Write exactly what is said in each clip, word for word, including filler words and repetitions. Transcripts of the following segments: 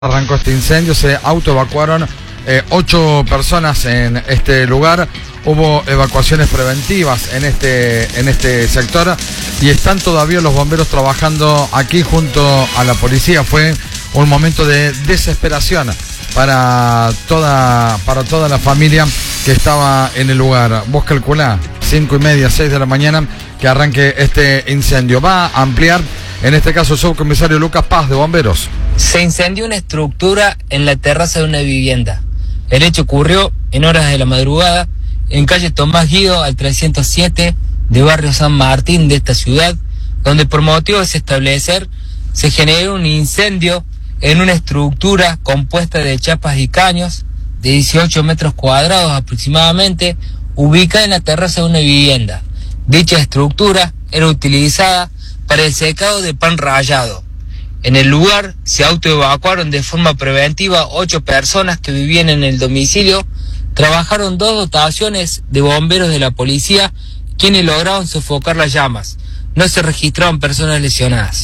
Arrancó este incendio, se autoevacuaron eh, ocho personas en este lugar. Hubo evacuaciones preventivas en este, en este sector y están todavía los bomberos trabajando aquí junto a la policía. Fue un momento de desesperación para toda, para toda la familia que estaba en el lugar. Vos calculá, cinco y media, seis de la mañana que arranque este incendio. Va a ampliar, en este caso, el subcomisario Lucas Paz de Bomberos. Se incendió una estructura en la terraza de una vivienda. El hecho ocurrió en horas de la madrugada en calle Tomás Guido al trescientos siete de barrio San Martín de esta ciudad, donde por motivo de establecer se generó un incendio en una estructura compuesta de chapas y caños de dieciocho metros cuadrados aproximadamente, ubicada en la terraza de una vivienda. Dicha estructura era utilizada para el secado de pan rallado. En el lugar se autoevacuaron de forma preventiva ocho personas que vivían en el domicilio. Trabajaron dos dotaciones de bomberos de la policía, quienes lograron sofocar las llamas. No se registraron personas lesionadas.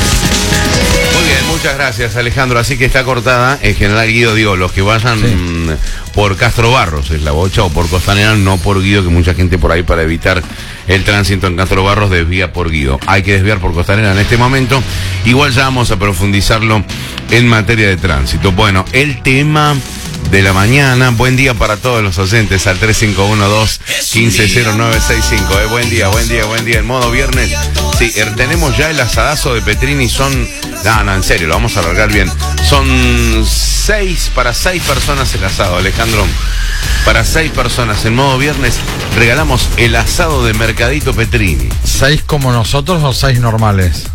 Muy bien, muchas gracias, Alejandro. Así que está cortada en General Guido. Digo, los que vayan sí. por Castro Barros, es la Bocha, o por Costanera, no por Guido, que mucha gente por ahí, para evitar el tránsito en Castro Barros, desvía por Guido. Hay que desviar por Costanera en este momento. Igual ya vamos a profundizarlo en materia de tránsito. Bueno, el tema de la mañana. Buen día para todos los oyentes al tres cinco uno dos, uno cinco cero nueve seis cinco. Eh, buen día, buen día, buen día. En modo viernes. Sí, er, tenemos ya el asadazo de Petrini. Son... No, no, en serio, lo vamos a alargar bien. Son seis, para seis personas el asado, Alejandro. Para seis personas en modo viernes regalamos el asado de Mercadito Petrini. ¿Seis como nosotros o seis normales?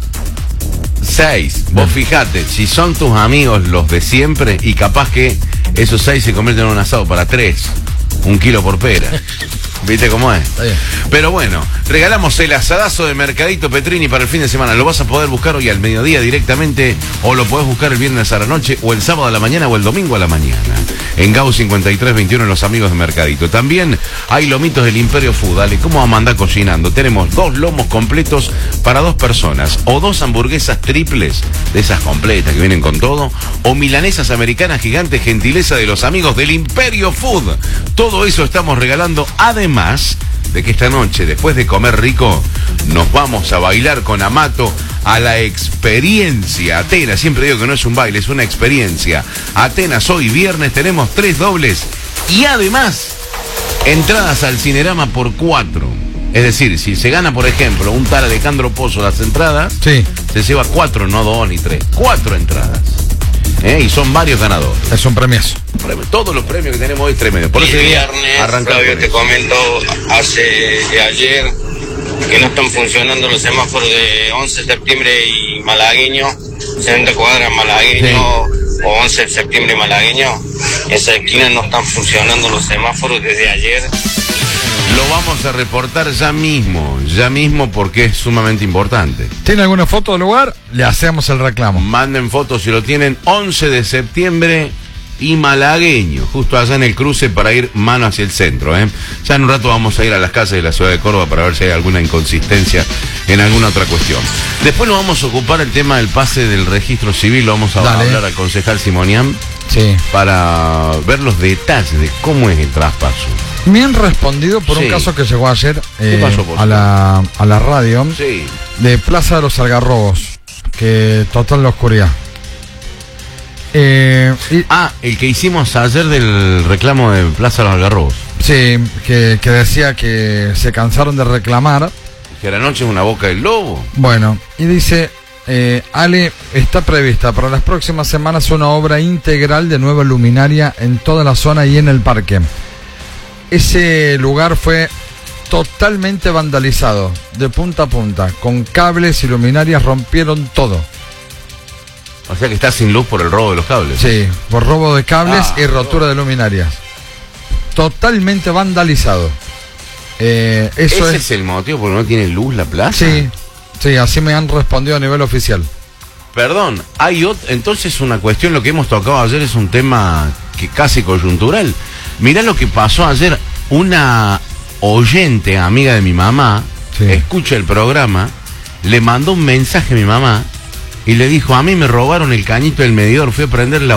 Seis. Vos fijate, si son tus amigos los de siempre, y capaz que esos seis se convierten en un asado para tres. Un kilo por pera. ¿Viste cómo es? Está bien. Pero bueno, regalamos el asadazo de Mercadito Petrini para el fin de semana. Lo vas a poder buscar hoy al mediodía directamente, o lo podés buscar el viernes a la noche, o el sábado a la mañana, o el domingo a la mañana. En Gau cincuenta y tres veintiuno, los amigos de Mercadito. También hay lomitos del Imperio Food. Dale, ¿cómo vamos a andar cocinando? Tenemos dos lomos completos para dos personas, o dos hamburguesas triples, de esas completas que vienen con todo, o milanesas americanas gigantes, gentileza de los amigos del Imperio Food. Todo eso estamos regalando, además de que esta noche, después de comer rico, nos vamos a bailar con Amato a la experiencia Atenas. Siempre digo que no es un baile, es una experiencia. Atenas, hoy viernes tenemos tres dobles y además entradas al Cinerama por cuatro. Es decir, si se gana, por ejemplo, un tal Alejandro Pozo las entradas, sí, se lleva cuatro, no dos ni tres, cuatro entradas. ¿Eh? Y son varios ganadores. Es un premiazo. Todos los premios que tenemos hoy es tremendo. Por ese día arrancamos. Flavio, te comento hace de ayer que no están funcionando los semáforos de once de septiembre y Malagueño, sesenta cuadras Malagueño, sí, o once de septiembre y Malagueño. Esa esquina no están funcionando los semáforos desde ayer. Lo vamos a reportar ya mismo, ya mismo, porque es sumamente importante. ¿Tiene alguna foto del lugar? Le hacemos el reclamo. Manden fotos si lo tienen. Once de septiembre y Malagueño, justo allá en el cruce para ir mano hacia el centro. ¿eh? Ya en un rato vamos a ir a las calles de la ciudad de Córdoba para ver si hay alguna inconsistencia en alguna otra cuestión. Después nos vamos a ocupar el tema del pase del registro civil. Lo vamos a Dale. hablar al concejal Simonian, sí, para ver los detalles de cómo es el traspaso. Me han respondido por sí. un caso que llegó ayer eh, pasó, a, la, a la radio, sí, de Plaza de los Algarrobos, que total la oscuridad. Eh, y, ah, el que hicimos ayer del reclamo de Plaza de los Algarrobos. Sí, que, que decía que se cansaron de reclamar. Que la noche es una boca del lobo. Bueno, y dice, eh, Ale, está prevista para las próximas semanas una obra integral de nueva luminaria en toda la zona y en el parque. Ese lugar fue totalmente vandalizado, de punta a punta, con cables y luminarias, rompieron todo. O sea que está sin luz por el robo de los cables. Sí, por robo de cables ah, y rotura no. de luminarias. Totalmente vandalizado. Eh, eso ¿Ese es... es el motivo porque no tiene luz la plaza? Sí, sí, así me han respondido a nivel oficial. Perdón, hay otro, entonces una cuestión, lo que hemos tocado ayer es un tema que casi coyuntural. Mirá lo que pasó ayer. Una oyente, amiga de mi mamá, sí, escucha el programa, le mandó un mensaje a mi mamá y le dijo, a mí me robaron el cañito del medidor, fui a prender la